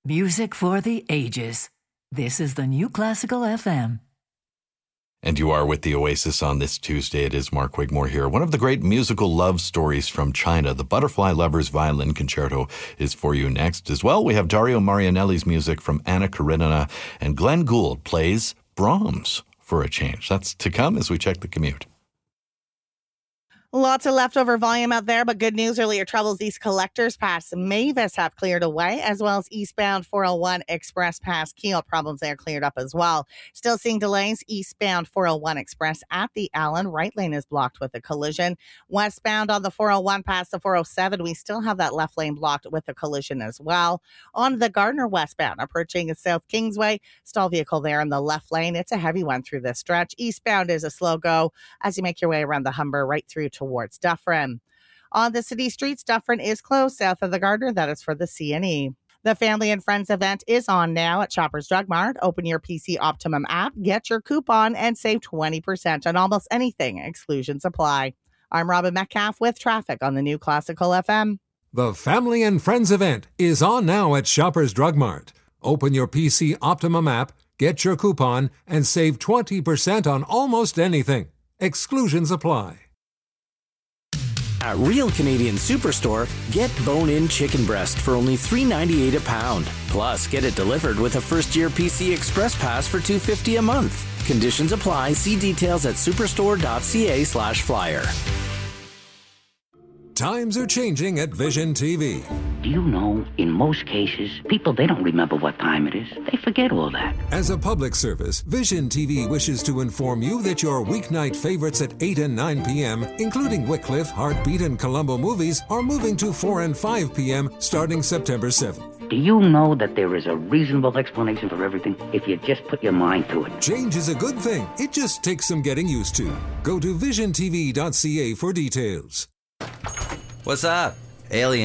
Music for the ages. This is the New Classical FM. And you are with the Oasis on this Tuesday. It is Mark Wigmore here. One of the great musical love stories from China, the Butterfly Lovers Violin Concerto, is for you next. As well, we have Dario Marianelli's music from Anna Karenina, and Glenn Gould plays Brahms for a change. That's to come as we check the commute. Lots of leftover volume out there, but good news. Earlier troubles east collectors past Mavis have cleared away, as well as eastbound 401 Express past Keel. Problems there cleared up as well. Still seeing delays eastbound 401 Express at the Allen. Right lane is blocked with a collision. Westbound on the 401 past the 407, we still have that left lane blocked with a collision as well. On the Gardner westbound, approaching South Kingsway, stall vehicle there in the left lane. It's a heavy one through this stretch. Eastbound is a slow go as you make your way around the Humber right through towards Dufferin. On the city streets, Dufferin is closed south of the Gardner. That is for the CNE. The Family and Friends event is on now at Shoppers Drug Mart. Open your PC Optimum app, get your coupon, and save 20% on almost anything. Exclusions apply. I'm Robin Metcalf with traffic on the New Classical FM. The Family and Friends event is on now at Shoppers Drug Mart. Open your PC Optimum app, get your coupon, and save 20% on almost anything. Exclusions apply. At Real Canadian Superstore, get bone-in chicken breast for only $3.98 a pound. Plus, get it delivered with a first-year PC Express Pass for $2.50 a month. Conditions apply. See details at superstore.ca/flyer. Times are changing at Vision TV. Do you know, in most cases, people, they don't remember what time it is. They forget all that. As a public service, Vision TV wishes to inform you that your weeknight favorites at 8 and 9 p.m., including Wycliffe, Heartbeat, and Columbo movies, are moving to 4 and 5 p.m. starting September 7th. Do you know that there is a reasonable explanation for everything if you just put your mind to it? Change is a good thing. It just takes some getting used to. Go to visiontv.ca for details. What's up, alien?